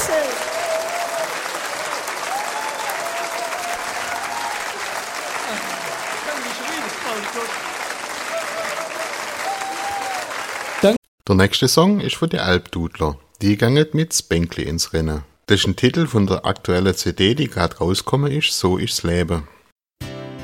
Der nächste Song ist von den Alpdudler. Die gehen mit Spenkli ins Rennen. Das ist ein Titel von der aktuellen CD, die gerade rausgekommen ist, So ist's Leben.